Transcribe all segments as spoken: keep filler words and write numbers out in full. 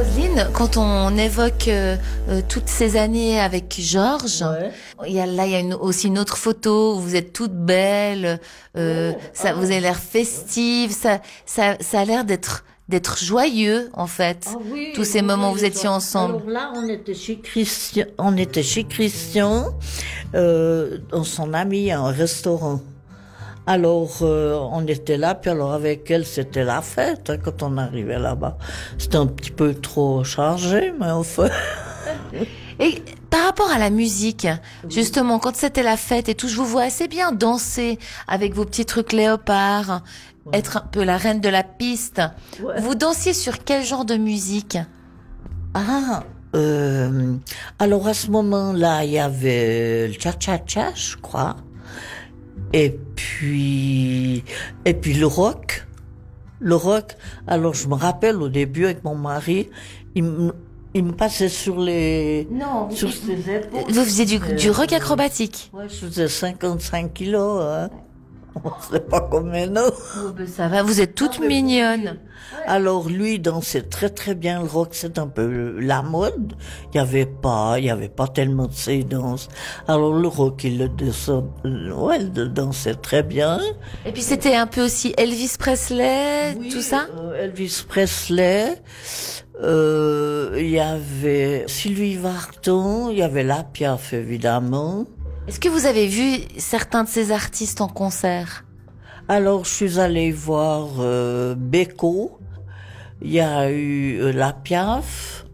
Roselyne, quand on évoque euh, euh, toutes ces années avec Georges, Ouais. il y a, là il y a une, aussi une autre photo où vous êtes toute belle, euh, Ouais. ça, Ah. vous avez l'air festive, ça, ça, ça a l'air d'être d'être joyeux en fait. Ah oui, Tous ces oui, moments où oui, vous étiez ça- ensemble. Alors là, on était chez Christian, on était chez Christian, euh, dans son ami, à un restaurant. Alors, euh, on était là, puis alors avec elle, c'était la fête hein, quand on arrivait là-bas. C'était un petit peu trop chargé, mais enfin. Et par rapport à la musique, justement, quand c'était la fête et tout, je vous vois assez bien danser avec vos petits trucs léopards, Ouais. être un peu la reine de la piste. Ouais. Vous dansiez sur quel genre de musique? Ah, euh, alors à ce moment-là, il y avait le cha-cha-cha, je crois. Et puis, et puis le rock. Le rock. Alors je me rappelle au début avec mon mari, il me, il me passait sur les, Non. sur ses épaules. Vous faisiez du, Euh, du rock acrobatique. Ouais, je faisais cinquante-cinq kilos, hein. C'est pas comme maintenant. Oh, ben ça va, vous êtes toute Ah, mais mignonne. Alors lui dansait très très bien le rock, c'est un peu la mode. Il y avait pas, il y avait pas tellement de ces danses. Alors le rock, il le dansait, ouais, il le dansait très bien. Et puis c'était un peu aussi Elvis Presley, Oui, tout ça. euh, Elvis Presley. Euh, il y avait Sylvie Vartan, il y avait La Piaf évidemment. Est-ce que vous avez vu certains de ces artistes en concert? Alors je suis allée voir euh, Beko. Il y a eu euh, La Piaf.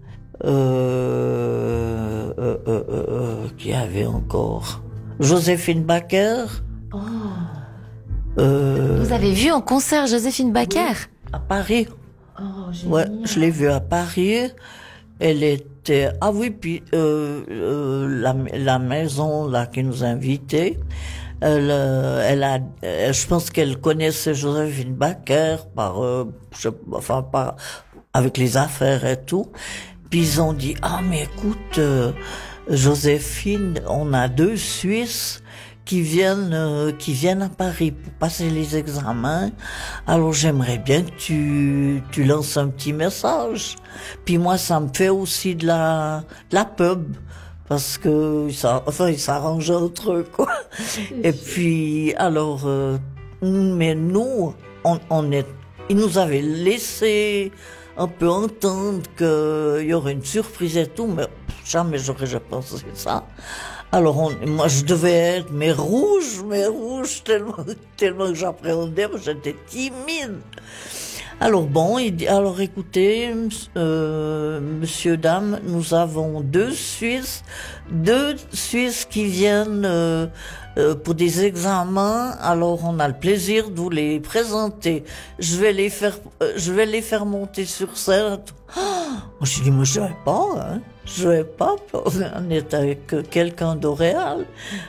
Euh, euh, euh, euh, euh, qui avait encore Joséphine Baker. Oh. Euh, Vous avez vu en concert Joséphine Baker? à Paris. Oh, Ouais, je l'ai vue à Paris. Elle était ah oui puis euh, euh, la la maison là qui nous invitait. Elle, euh, elle a, euh, je pense qu'elle connaissait Joséphine Baker par, euh, je, enfin par, avec les affaires et tout. Puis ils ont dit ah mais écoute euh, Joséphine, on a deux Suisses qui viennent euh, qui viennent à Paris pour passer les examens. Alors j'aimerais bien que tu tu lances un petit message. Puis moi ça me fait aussi de la de la pub. Parce que ça, enfin, ils s'arrangent entre eux, quoi. Et puis, alors, euh, mais nous, on, on est, ils nous avaient laissé un peu entendre qu'il y aurait une surprise et tout, mais jamais j'aurais jamais pensé ça. Alors, on, moi, je devais être, mais rouge, mais rouge, tellement, tellement que j'appréhendais, mais j'étais timide. Alors bon, il dit, alors écoutez, euh, monsieur, dame, nous avons deux Suisses, deux Suisses qui viennent euh, euh, pour des examens. Alors on a le plaisir de vous les présenter. Je vais les faire, euh, je vais les faire monter sur scène. Oh, j'ai dit, moi je vais pas, hein, je vais pas. On est avec quelqu'un d'Oréal.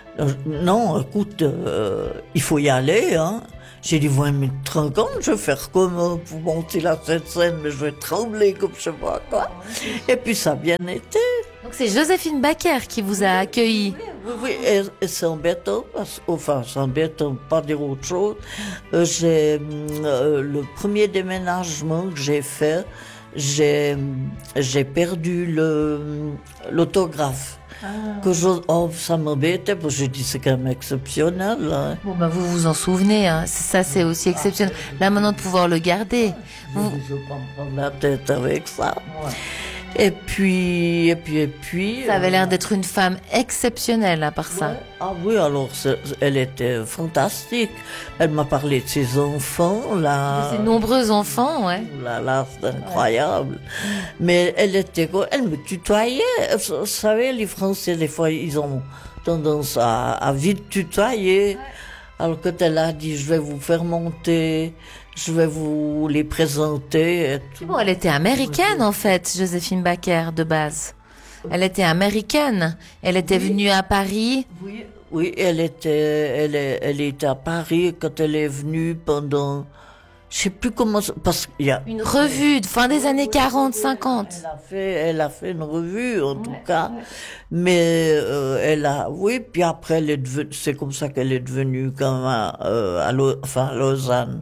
Non, écoute, euh, il faut y aller, hein. J'ai dit, ouais, mais te rends compte, je vais faire comment pour monter là cette scène, mais je vais trembler comme je sais pas quoi. Et puis ça a bien été. Donc c'est Joséphine Baker qui vous a accueilli. Oui, oui, et, et c'est embêtant, parce, enfin, c'est embêtant, pas dire autre chose. Euh, j'ai, euh, le premier déménagement que j'ai fait, j'ai, j'ai perdu le, l'autographe. Ah. Que je, oh, ça m'embêtait, parce que j'ai dit, c'est quand même exceptionnel. Hein. Bon, ben, vous vous en souvenez, hein. Ça, c'est aussi exceptionnel. Là, maintenant, de pouvoir le garder. Je vous... ne veux pas me prendre la tête avec ça. Ouais. Et puis, et puis, et puis. Ça avait l'air d'être une femme exceptionnelle, à part ouais. ça. Ah oui, alors, elle était fantastique. Elle m'a parlé de ses enfants, là. De ses nombreux enfants, ouais. Là, là, c'est incroyable. Ouais. Mais elle était, elle me tutoyait. Vous savez, les Français, des fois, ils ont tendance à, à vite tutoyer. Ouais. Alors, quand elle a dit, je vais vous faire monter, je vais vous les présenter. Et tout. Bon, elle était américaine, en fait, Joséphine Baker, de base. Elle était américaine. Elle était oui. venue à Paris. Oui, oui, elle était, elle, elle était à Paris quand elle est venue pendant, je sais plus comment, parce qu'il y a une revue de fin des années quarante, cinquante. Elle a fait, elle a fait une revue en ouais, tout cas, ouais. mais euh, elle a, oui, puis après elle est devenue, c'est comme ça qu'elle est devenue quand même, à, euh, à, Lo, enfin, à Lausanne,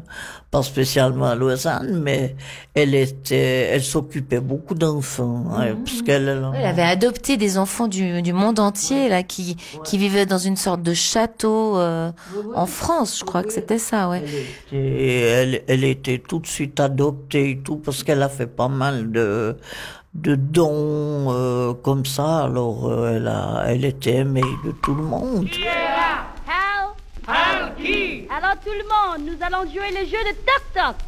pas spécialement à Lausanne, mais elle était, elle s'occupait beaucoup d'enfants, hein, Mmh. parce qu'elle, Elle avait adopté des enfants du, du monde entier, là, qui, qui vivaient dans une sorte de château euh, en France, je crois que c'était ça, ouais. elle était, elle, elle était tout de suite adoptée et tout, parce qu'elle a fait pas mal de, de dons euh, comme ça, alors euh, elle, a, elle était aimée de tout le monde. Hal, Hal qui? alors tout le monde, nous allons jouer le jeu de toc-toc.